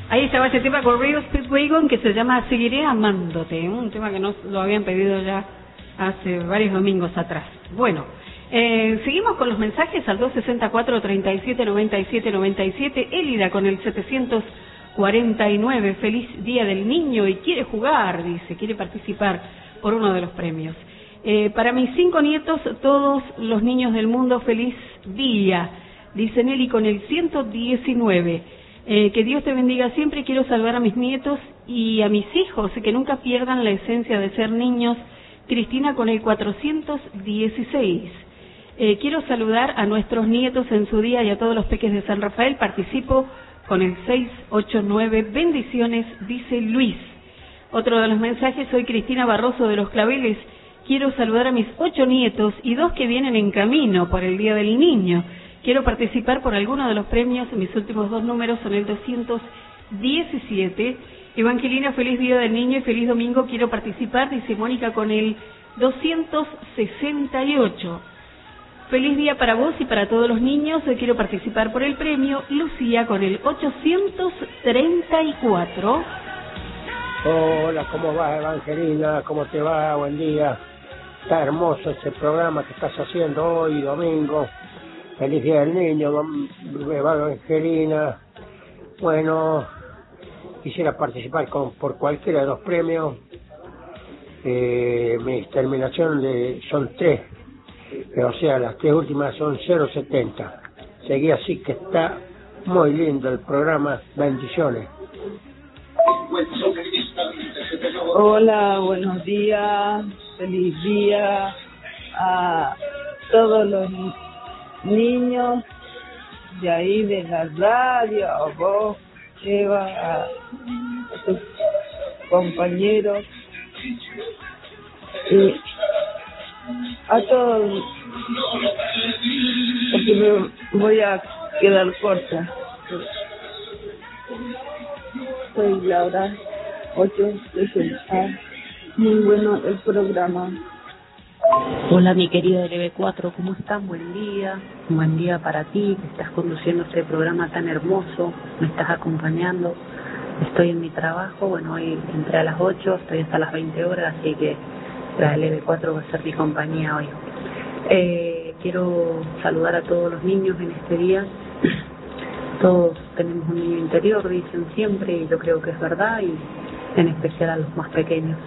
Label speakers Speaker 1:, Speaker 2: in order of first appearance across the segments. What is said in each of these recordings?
Speaker 1: Ahí estaba ese tema con Rio Speedwagon que se llama Seguiré amándote, un tema que nos lo habían pedido ya hace varios domingos atrás. Bueno, seguimos con los mensajes al 264-3797-97. Élida con el 749, feliz Día del Niño y quiere jugar, dice, quiere participar por uno de los premios. Para mis 5 nietos, todos los niños del mundo, feliz día, dice Nelly con el 119. Que Dios te bendiga siempre. Quiero saludar a mis nietos y a mis hijos, que nunca pierdan la esencia de ser niños. Cristina con el 416. Quiero saludar a nuestros nietos en su día y a todos los peques de San Rafael. Participo con el 689. Bendiciones, dice Luis. Otro de los mensajes, soy Cristina Barroso de Los Claveles. Quiero saludar a mis 8 nietos y 2 que vienen en camino por el Día del Niño. Quiero participar por alguno de los premios. Mis últimos 2 números son el 217. Evangelina, feliz Día del Niño y feliz domingo. Quiero participar, dice Mónica, con el 268. Feliz día para vos y para todos los niños. Quiero participar por el premio. Lucía con el 834.
Speaker 2: Hola, ¿cómo va, Evangelina? ¿Cómo te va? Buen día. Está hermoso ese programa que estás haciendo hoy, domingo. Feliz Día del Niño, Evangelina. Bueno, quisiera participar por cualquiera de los premios. Mis terminaciones son 3, o sea, las 3 últimas son 070. Seguí así, que está muy lindo el programa. Bendiciones.
Speaker 3: Hola, buenos días, feliz día a todos los niños de ahí de la radio, a vos, Eva, a tus compañeros y a todos, porque me voy a quedar corta. Soy Laura, 860. Muy bueno el programa.
Speaker 4: Hola mi querido LB4, ¿cómo estás? Buen día para ti, que estás conduciendo este programa tan hermoso, me estás acompañando. Estoy en mi trabajo, bueno, hoy entré a las 8, estoy hasta las 20 horas, así que la LB4 va a ser mi compañía hoy. Quiero saludar a todos los niños en este día. Todos tenemos un niño interior, dicen siempre, y yo creo que es verdad, y en especial a los más pequeños.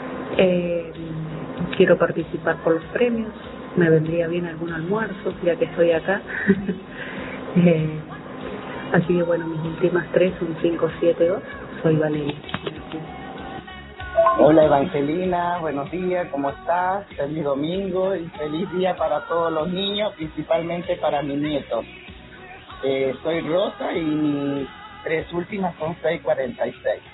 Speaker 4: Quiero participar por los premios, me vendría bien algún almuerzo, ya que estoy acá. Así que bueno, mis últimas 3 son 572, soy Valeria.
Speaker 5: Hola Evangelina, buenos días, ¿cómo estás? Feliz domingo y feliz día para todos los niños, principalmente para mis nietos. Soy Rosa y mis 3 últimas son 646.